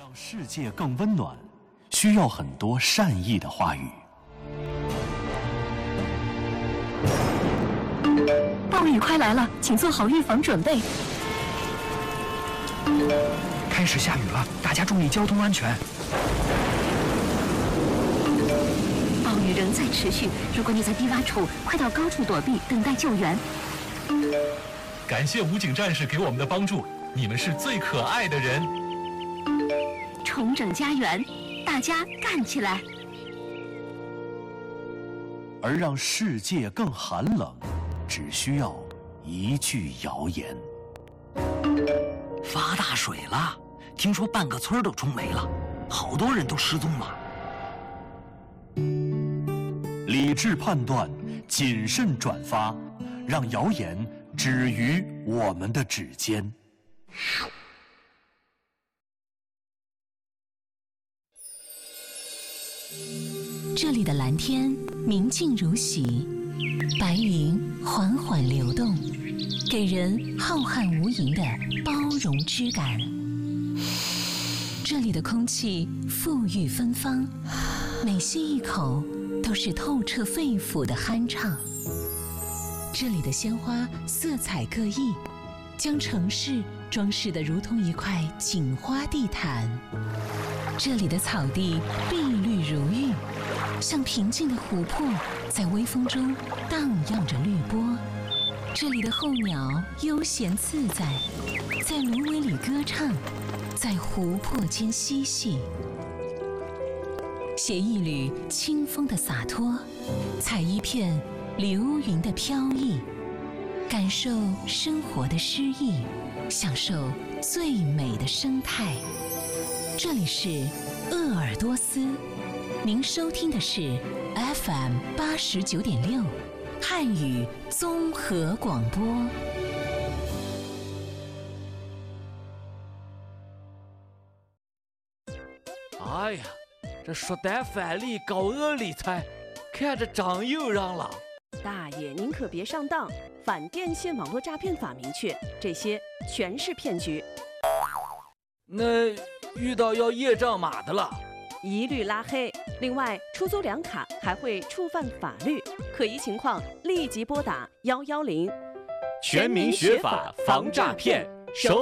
让世界更温暖，需要很多善意的话语。 暴雨快来了，请做好预防准备。 开始下雨了，大家注意交通安全。 暴雨仍在持续，如果你在低洼处，快到高处躲避，等待救援。 感谢武警战士给我们的帮助，你们是最可爱的人。 重整家园，大家干起来！ 而让世界更寒冷，只需要一句谣言。 发大水了，听说半个村都冲没了，好多人都失踪了。 理智判断，谨慎转发，让谣言止于我们的指尖。 这里的蓝天明净如洗，白云缓缓流动，给人浩瀚无垠的包容之感。这里的空气馥郁芬芳，每吸一口都是透彻肺腑的酣畅。这里的鲜花色彩各异，将城市装饰得如同一块锦花地毯。这里的草地碧绿如玉，像平静的湖泊，在微风中荡漾着绿波。这里的候鸟悠闲自在，在芦苇里歌唱，在湖泊间嬉戏。携一缕清风的洒脱，采一片流云的飘逸，感受生活的诗意，享受最美的生态。这里是鄂尔多斯，您收听的是 FM 89.6汉语综合广播。 哎呀，这说单返利高额理财，看着长又让了。 大爷，您可别上当！反电信网络诈骗法明确，这些全是骗局。 那遇到要验证码的了， 一律拉黑。另外，出租两卡还会触犯法律，可疑情况立即拨打110。 全民学法防诈骗，守